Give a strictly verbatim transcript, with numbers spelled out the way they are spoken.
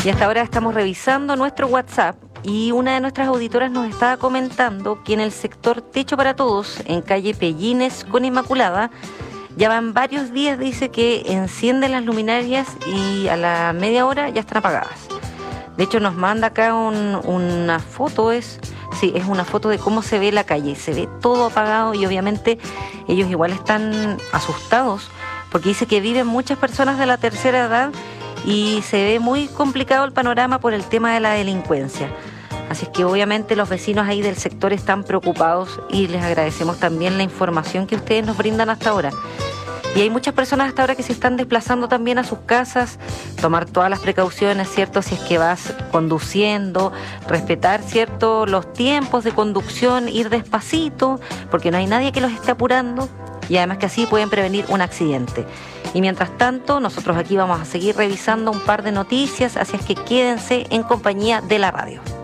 Y hasta ahora estamos revisando nuestro WhatsApp y una de nuestras auditoras nos estaba comentando que en el sector Techo para Todos, en calle Pellines con Inmaculada, ya van varios días, dice, que encienden las luminarias y a la media hora ya están apagadas. De hecho, nos manda acá un, una foto, es, sí, es una foto de cómo se ve la calle. Se ve todo apagado y obviamente ellos igual están asustados porque dice que viven muchas personas de la tercera edad y se ve muy complicado el panorama por el tema de la delincuencia. Así es que obviamente los vecinos ahí del sector están preocupados y les agradecemos también la información que ustedes nos brindan hasta ahora. Y hay muchas personas hasta ahora que se están desplazando también a sus casas, tomar todas las precauciones, ¿cierto? Si es que vas conduciendo, respetar, ¿cierto?, los tiempos de conducción, ir despacito, porque no hay nadie que los esté apurando y además que así pueden prevenir un accidente. Y mientras tanto, nosotros aquí vamos a seguir revisando un par de noticias, así es que quédense en compañía de la radio.